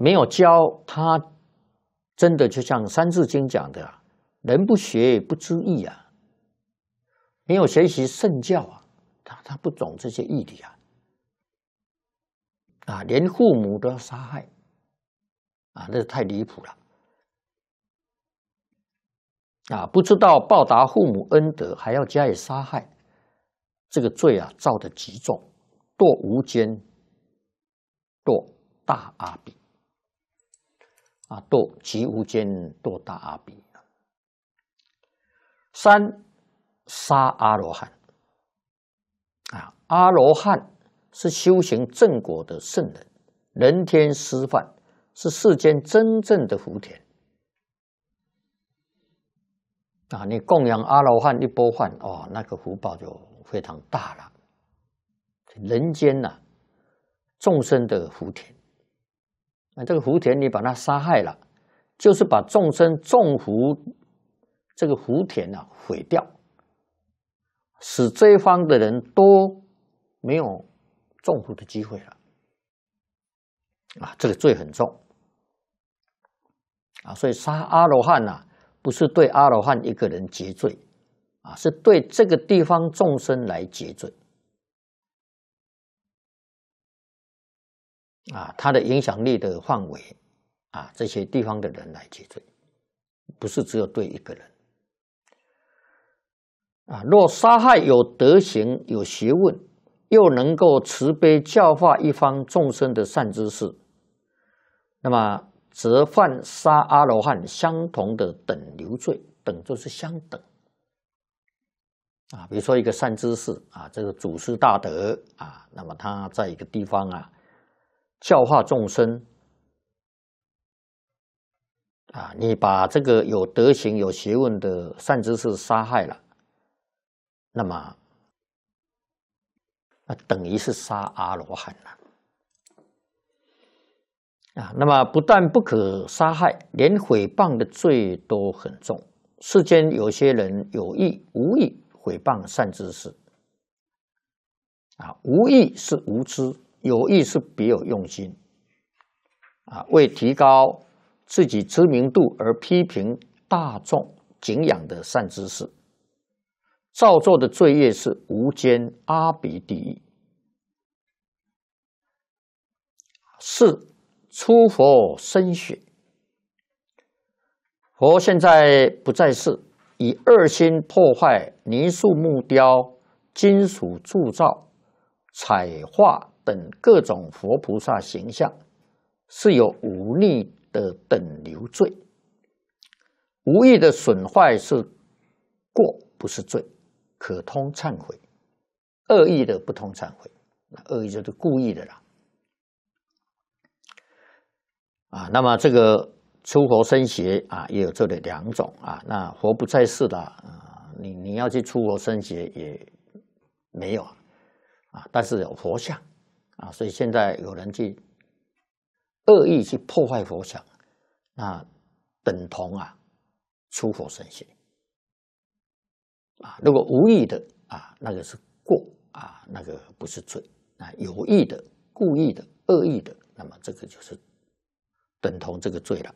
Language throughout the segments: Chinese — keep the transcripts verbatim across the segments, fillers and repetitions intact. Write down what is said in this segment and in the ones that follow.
没有教他，真的就像《三字经》讲的，人不学不知义啊。没有学习圣教啊，他他不懂这些义理啊，啊，连父母都要杀害，啊，那太离谱了。啊，不知道报答父母恩德，还要加以杀害，这个罪啊，造得极重，堕无间，堕大阿鼻。啊，堕极无间，堕大阿鼻。三，杀阿罗汉。啊，阿罗汉是修行正果的圣人，人天师范，是世间真正的福田。啊，你供养阿罗汉一钵饭，哦，那个福报就非常大了。人间呐、啊，众生的福田，那这个福田你把它杀害了，就是把众生种福这个福田啊毁掉，使这一方的人都没有种福的机会了。啊，这个罪很重啊，所以杀阿罗汉呐、啊。不是对阿罗汉一个人结罪，啊，是对这个地方众生来结罪，啊，他的影响力的范围，啊，这些地方的人来结罪，不是只有对一个人，啊，若杀害有德行、有学问，又能够慈悲教化一方众生的善知识，那么则犯杀阿罗汉相同的等流罪，等就是相等啊。比如说一个善知识啊，这个祖师大德啊，那么他在一个地方啊教化众生啊，你把这个有德行、有学问的善知识杀害了，那么那等于是杀阿罗汉了。啊，那么不但不可杀害，连毁谤的罪都很重。世间有些人有意无意毁谤善知识，啊，无意是无知，有意是别有用心，啊，为提高自己知名度而批评大众敬仰的善知识，造作的罪业是无间阿鼻地狱。四。出佛身血，佛现在不在世，以二心破坏泥塑木雕、金属铸造、彩画等各种佛菩萨形象，是有忤逆的等流罪。无意的损坏是过，不是罪，可通忏悔；恶意的不通忏悔，恶意就是故意的啦。啊，那么这个出佛身血啊，也有这里两种啊。那佛不在世了啊，你你要去出佛身血也没有啊，但是有佛像啊，所以现在有人去恶意去破坏佛像，那等同啊出佛身血啊。如果无意的啊，那个是过啊，那个不是罪啊。有意的、故意的、恶意的，那么这个就是等同这个罪了。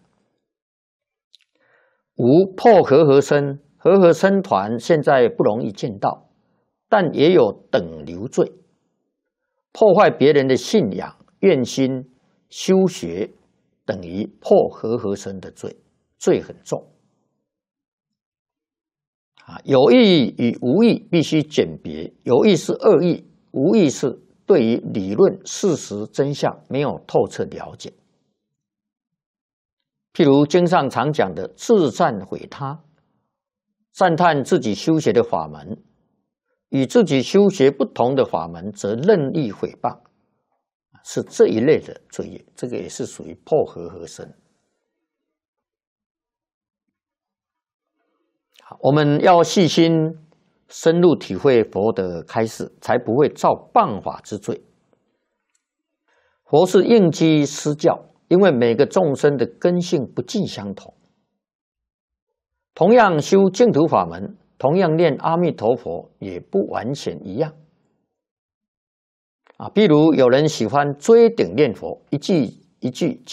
五破和合身，和合身团现在不容易见到，但也有等流罪，破坏别人的信仰、愿心、修学，等于破和合身的罪，罪很重。啊，有意与无意必须鉴别，有意是恶意，无意是对于理论、事实、真相没有透彻了解。譬如经上常讲的自赞毁他，赞叹自己修学的法门，与自己修学不同的法门，则任意毁谤，是这一类的罪业，这个也是属于破和合身。我们要细心深入体会佛的开示，才不会造谤法之罪。佛是应机施教，因为每个众生的根性不尽相同，同样修净土法门，同样念阿弥陀佛，也不完全一样。啊，比如有人喜欢追顶念佛，一句一句